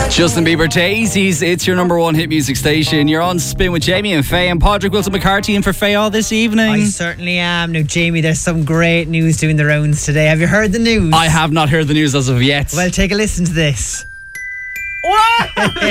Justin Bieber, Daisies, it's your number one hit music station. You're on Spin with Jamie and Faye, and Padraig Wilson McCarthy in for Faye all this evening. I certainly am. Now, Jamie, there's some great news doing the rounds today. Have you heard the news? I have not heard the news as of yet. Well, take a listen to this. What?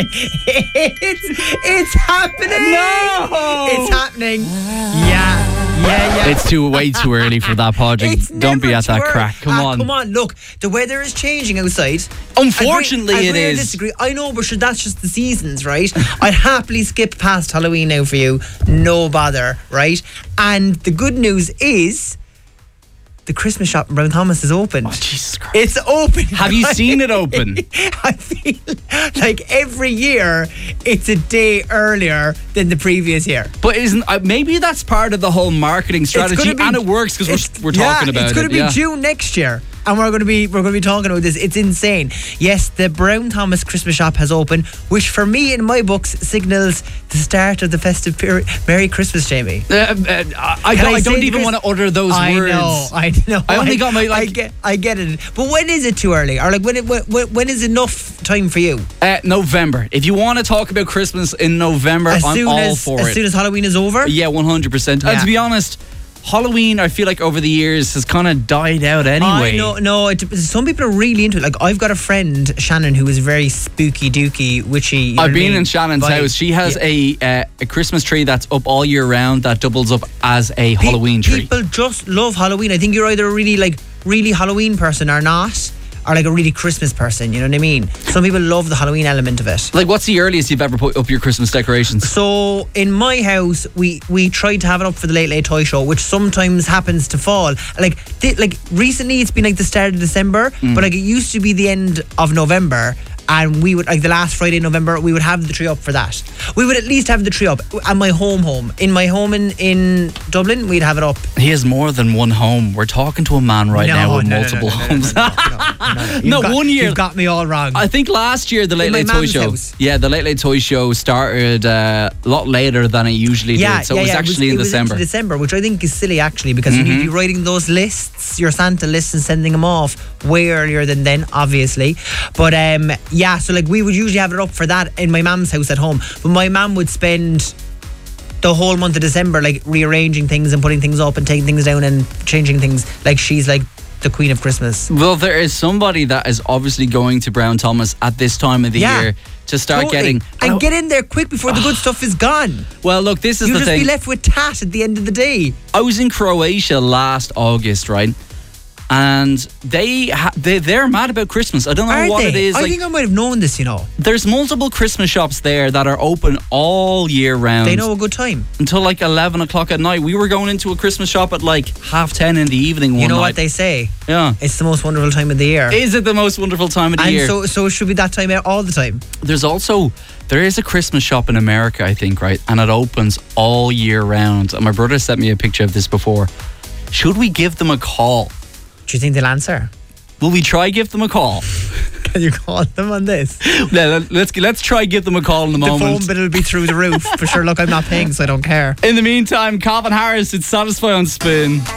it's happening! No! It's happening. Yeah. It's way too early for that, Padraig. Don't be at that crack. Come on. Come on, look. The weather is changing outside. Unfortunately, it I is. Disagree. I know, but sure, that's just the seasons, right? I'd happily skip past Halloween now for you. No bother, right? And the good news is the Christmas shop in Brown Thomas is open. Oh, Jesus Christ. It's open. Have you seen it open? I feel like every year it's a day earlier than the previous year. But isn't maybe that's part of the whole marketing strategy, and it works because we're talking about it. It's going to be June next year. And we're going to be talking about this. It's insane. Yes, the Brown Thomas Christmas shop has opened, which for me in my books signals the start of the festive period. Merry Christmas, Jamie. I don't even want to utter those words. I know. I only got my I get it. But when is it too early? Or like when is enough time for you? November. If you want to talk about Christmas in November, I'm all for it. As soon as Halloween is over? Yeah, 100%. Yeah. And to be honest, Halloween, I feel like over the years has kind of died out anyway. No. Some people are really into it. Like, I've got a friend, Shannon, who is very spooky, dooky, witchy. I've been in Shannon's house. She has a Christmas tree that's up all year round that doubles up as a Halloween tree. People just love Halloween. I think you're either a really Halloween person or not, or like a really Christmas person, you know what I mean? Some people love the Halloween element of it. Like, what's the earliest you've ever put up your Christmas decorations? So in my house, we tried to have it up for the Late Late Toy Show, which sometimes happens to fall. Like recently it's been like the start of December, but like it used to be the end of November. And we would, like the last Friday in November, we would have the tree up for that. We would at least have the tree up at my home. In my home in Dublin, we'd have it up. He has more than one home. We're talking to a man now with multiple homes. No, 1 year. You've got me all wrong. I think last year the Late Late Toy Show. Yeah, the Late Late Toy Show started a lot later than it usually did. So it was actually in December. It was December, which I think is silly actually, because you need to be writing those lists, your Santa lists, and sending them off way earlier than then, obviously. But so like we would usually have it up for that in my mum's house at home. But my mum would spend the whole month of December like rearranging things and putting things up and taking things down and changing things. Like she's like the queen of Christmas. Well, there is somebody that is obviously going to Brown Thomas at this time of the year to start getting... And get in there quick before the good stuff is gone. Well, look, this is the thing. You'll just be left with tat at the end of the day. I was in Croatia last August, right? And they're mad about Christmas. I don't know what it is. I think I might have known this, you know. There's multiple Christmas shops there that are open all year round. They know a good time. Until like 11 o'clock at night. We were going into a Christmas shop at like 10:30 in the evening one night. You know what they say? Yeah. It's the most wonderful time of the year. Is it the most wonderful time of the year? And so it should be that time all the time. There is a Christmas shop in America, I think, right? And it opens all year round. And my brother sent me a picture of this before. Should we give them a call? Do you think they'll answer? Will we try give them a call? Can you call them on this? Yeah, let's try give them a call in a moment. The phone bill will be through the roof. For sure, look, I'm not paying, so I don't care. In the meantime, Calvin Harris, it's Satisfy on Spin.